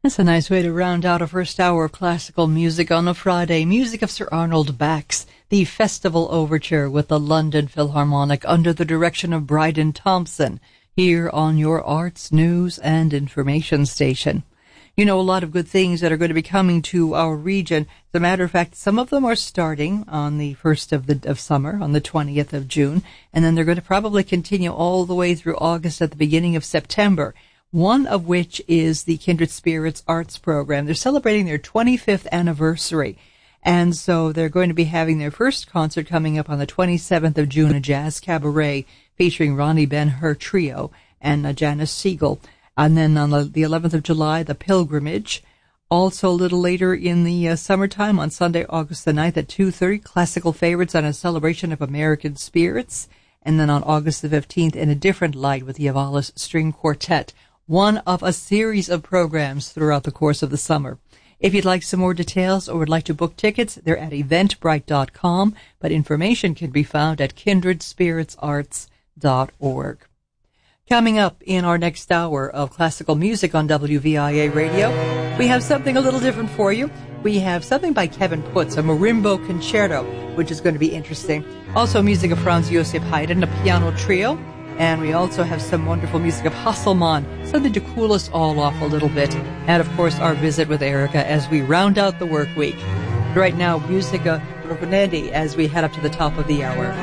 That's a nice way to round out a first hour of classical music on a Friday. Music of Sir Arnold Bax, the Festival Overture with the London Philharmonic under the direction of Bryden Thompson, here on your Arts, News, and Information station. You know, a lot of good things that are going to be coming to our region. As a matter of fact, some of them are starting on the 1st of summer, on the 20th of June, and then they're going to probably continue all the way through August at the beginning of September. One of which is the Kindred Spirits Arts Program. They're celebrating their 25th anniversary. And so they're going to be having their first concert coming up on the 27th of June, a jazz cabaret featuring Ronnie Ben-Hur Trio and Janice Siegel. And then on the 11th of July, The Pilgrimage. Also a little later in the summertime, on Sunday, August the 9th at 2:30, Classical Favorites on a celebration of American spirits. And then on August the 15th, In a Different Light with the Avalos String Quartet. One of a series of programs throughout the course of the summer. If you'd like some more details or would like to book tickets, they're at eventbrite.com, but information can be found at kindredspiritsarts.org. Coming up in our next hour of classical music on WVIA Radio, we have something a little different for you. We have something by Kevin Putz, a marimbo concerto, which is going to be interesting. Also music of Franz Josef Haydn, a piano trio. And we also have some wonderful music of Hasselmann, something to cool us all off a little bit. And, of course, our visit with Erica as we round out the work week. Right now, music of Roconetti as we head up to the top of the hour.